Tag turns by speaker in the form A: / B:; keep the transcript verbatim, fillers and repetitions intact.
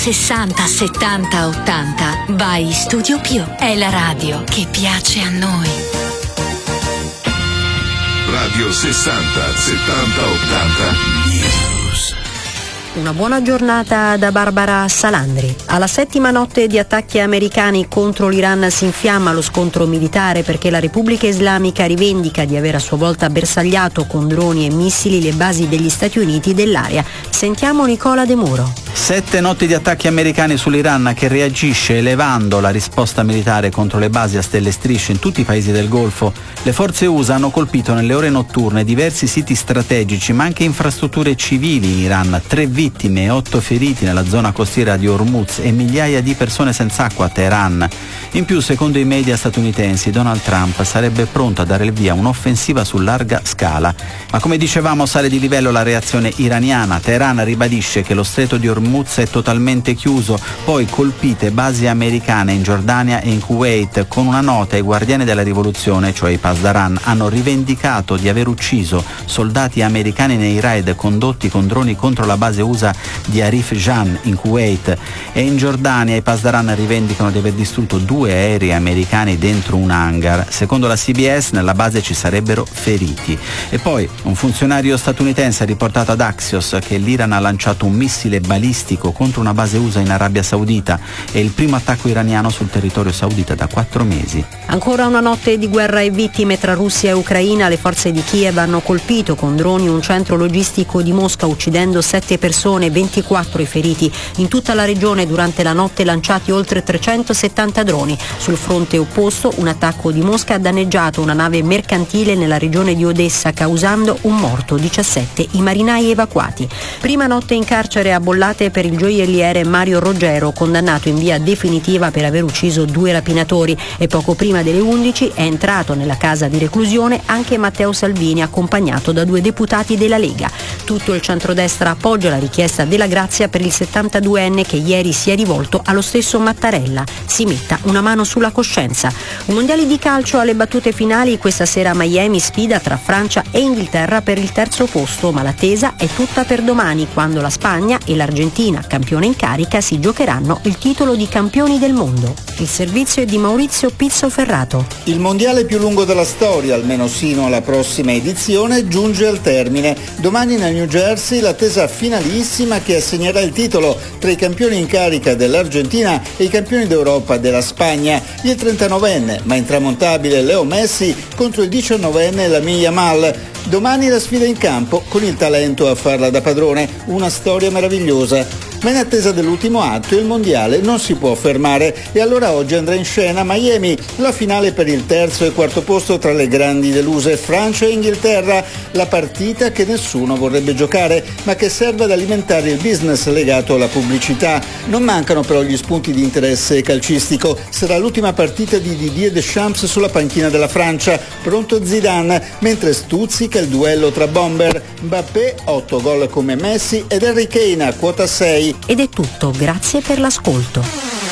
A: sessanta settanta ottanta by Studio Pio. È la radio che piace a noi.
B: Radio sessanta settanta ottanta News.
C: Una buona giornata da Barbara Salandri. Alla settima notte di attacchi americani contro l'Iran si infiamma lo scontro militare perché la Repubblica Islamica rivendica di aver a sua volta bersagliato con droni e missili le basi degli Stati Uniti dell'area. Sentiamo Nicola De Muro.
D: Sette notti di attacchi americani sull'Iran che reagisce elevando la risposta militare contro le basi a stelle e strisce in tutti i paesi del Golfo. Le forze U S A hanno colpito nelle ore notturne diversi siti strategici ma anche infrastrutture civili in Iran. Tre vittime e otto feriti nella zona costiera di Hormuz e migliaia di persone senza acqua a Teheran. In più, secondo i media statunitensi, Donald Trump sarebbe pronto a dare il via a un'offensiva su larga scala. Ma come dicevamo, sale di livello la reazione iraniana. Teheran ribadisce che lo stretto di Hormuz è totalmente chiuso, poi colpite basi americane in Giordania e in Kuwait. Con una nota, i guardiani della rivoluzione, cioè i Pasdaran, hanno rivendicato di aver ucciso soldati americani nei raid condotti con droni contro la base U S A di Arif Jan in Kuwait, e in Giordania i Pasdaran rivendicano di aver distrutto due aerei americani dentro un hangar. Secondo la C B S nella base ci sarebbero feriti. E poi un funzionario statunitense ha riportato ad Axios che l'Iran ha lanciato un missile balistico contro una base U S A in Arabia Saudita. È il primo attacco iraniano sul territorio saudita da quattro mesi.
C: Ancora una notte di guerra e vittime tra Russia e Ucraina. Le forze di Kiev hanno colpito con droni un centro logistico di Mosca, uccidendo sette persone e ventiquattro i feriti. In tutta la regione durante la notte lanciati oltre trecentosettanta droni. Sul fronte opposto, un attacco di Mosca ha danneggiato una nave mercantile nella regione di Odessa, causando un morto, diciassette i marinai evacuati. Prima notte in carcere a Bollate per il gioielliere Mario Roggero, condannato in via definitiva per aver ucciso due rapinatori, e poco prima delle undici è entrato nella casa di reclusione anche Matteo Salvini, accompagnato da due deputati della Lega. Tutto il centrodestra appoggia la richiesta della grazia per il settantaduenne che ieri si è rivolto allo stesso Mattarella. Si metta una mano sulla coscienza. Un mondiale di calcio alle battute finali. Questa sera a Miami sfida tra Francia e Inghilterra per il terzo posto, ma l'attesa è tutta per domani, quando la Spagna e l'Argentina, campione in carica, si giocheranno il titolo di campioni del mondo. Il servizio è di Maurizio Pizzo Ferrato.
E: Il mondiale più lungo della storia, almeno sino alla prossima edizione, giunge al termine. Domani nel New Jersey l'attesa finalissima che assegnerà il titolo tra i campioni in carica dell'Argentina e i campioni d'Europa della Spagna. Il trentanovenne ma intramontabile Leo Messi contro il diciannovenne Lamine Yamal. Domani la sfida in campo con il talento a farla da padrone, una storia meravigliosa. Ma in attesa dell'ultimo atto il mondiale non si può fermare e allora oggi andrà in scena a Miami la finale per il terzo e quarto posto tra le grandi deluse Francia e Inghilterra, la partita che nessuno vorrebbe giocare ma che serve ad alimentare il business legato alla pubblicità. Non mancano però gli spunti di interesse calcistico. Sarà l'ultima partita di Didier Deschamps sulla panchina della Francia, pronto Zidane, mentre stuzzica il duello tra bomber. Mbappé, otto gol come Messi, ed Harry Kane a quota sei.
C: Ed è tutto, grazie per l'ascolto.